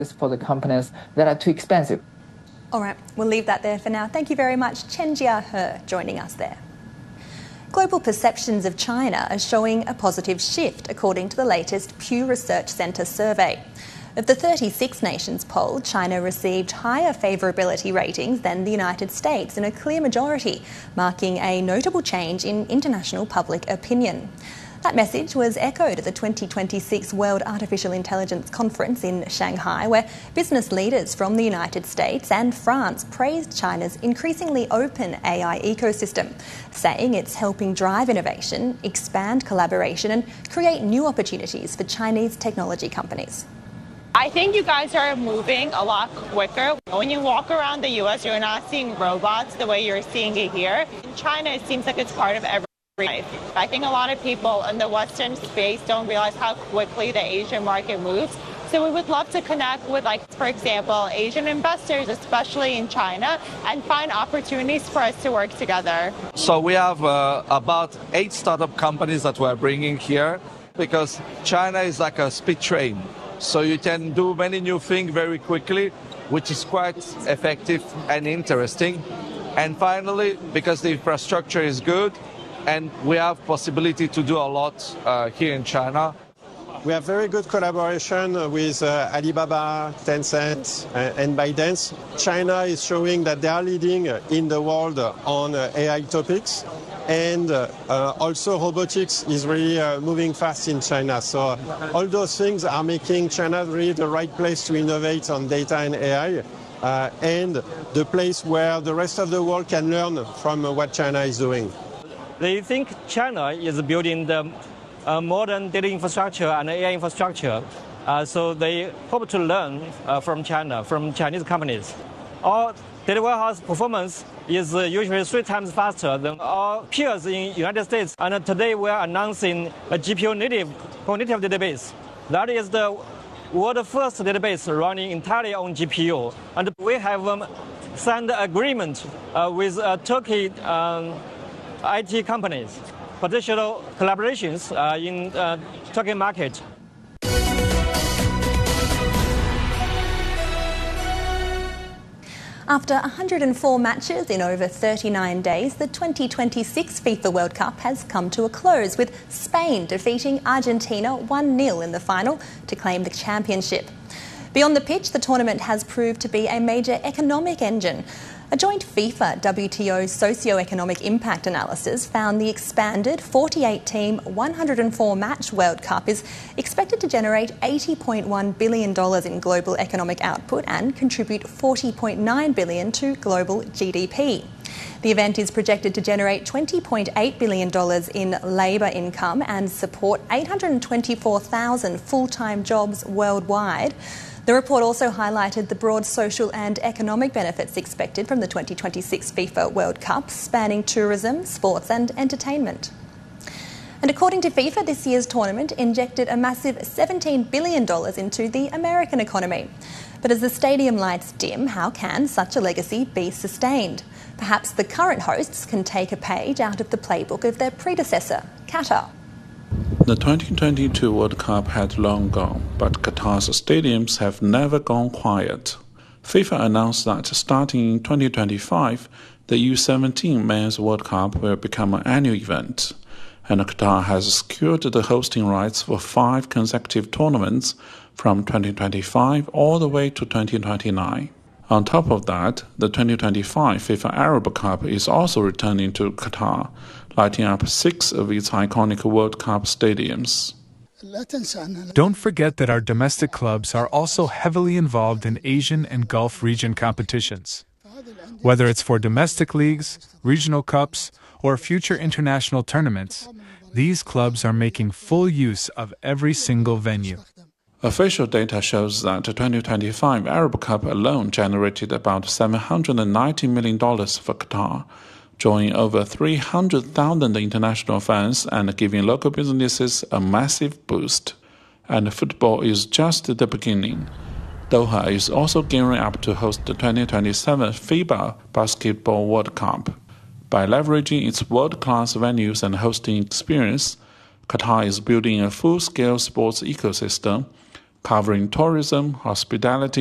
for the companies that are too expensive. All right, we'll leave that there for now. Thank you very much, Chen Jia-he, joining us there. Global perceptions of China are showing a positive shift, according to the latest Pew Research Centre survey. Of the 36 nations polled, China received higher favourability ratings than the United States in a clear majority, marking a notable change in international public opinion. That message was echoed at the 2026 World Artificial Intelligence Conference in Shanghai, where business leaders from the United States and France praised China's increasingly open AI ecosystem, saying it's helping drive innovation, expand collaboration and create new opportunities for Chinese technology companies. I think you guys are moving a lot quicker. When you walk around the US, you're not seeing robots the way you're seeing it here. In China, it seems like it's part of every life. I think a lot of people in the Western space don't realize how quickly the Asian market moves. So we would love to connect with, for example, Asian investors, especially in China, and find opportunities for us to work together. So we have about 8 startup companies that we're bringing here because China is like a speed train. So you can do many new things very quickly, which is quite effective and interesting. And finally, because the infrastructure is good, and we have possibility to do a lot here in China. We have very good collaboration with Alibaba, Tencent, and ByteDance. China is showing that they are leading in the world on AI topics. And also robotics is really moving fast in China. So all those things are making China really the right place to innovate on data and AI. And the place where the rest of the world can learn from what China is doing. They think China is building the modern data infrastructure and AI infrastructure, so they hope to learn from China, from Chinese companies. Our data warehouse performance is usually 3 times faster than our peers in the United States, and today we are announcing a GPU-native cognitive database. That is the world's first database running entirely on GPU, and we have signed an agreement with Turkey IT companies, potential collaborations in Turkey market. After 104 matches in over 39 days, the 2026 FIFA World Cup has come to a close, with Spain defeating Argentina 1-0 in the final to claim the championship. Beyond the pitch, the tournament has proved to be a major economic engine. A joint FIFA-WTO socio-economic impact analysis found the expanded 48-team, 104-match World Cup is expected to generate $80.1 billion in global economic output and contribute $40.9 billion to global GDP. The event is projected to generate $20.8 billion in labour income and support 824,000 full-time jobs worldwide. The report also highlighted the broad social and economic benefits expected from the 2026 FIFA World Cup, spanning tourism, sports and entertainment. And according to FIFA, this year's tournament injected a massive $17 billion into the American economy. But as the stadium lights dim, how can such a legacy be sustained? Perhaps the current hosts can take a page out of the playbook of their predecessor, Qatar. The 2022 World Cup had long gone, but Qatar's stadiums have never gone quiet. FIFA announced that starting in 2025, the U17 Men's World Cup will become an annual event, and Qatar has secured the hosting rights for 5 consecutive tournaments from 2025 all the way to 2029. On top of that, the 2025 FIFA Arab Cup is also returning to Qatar, lighting up 6 of its iconic World Cup stadiums. Don't forget that our domestic clubs are also heavily involved in Asian and Gulf region competitions. Whether it's for domestic leagues, regional cups, or future international tournaments, these clubs are making full use of every single venue. Official data shows that the 2025 Arab Cup alone generated about $790 million for Qatar, drawing over 300,000 international fans and giving local businesses a massive boost. And football is just the beginning. Doha is also gearing up to host the 2027 FIBA Basketball World Cup. By leveraging its world-class venues and hosting experience, Qatar is building a full-scale sports ecosystem covering tourism, hospitality,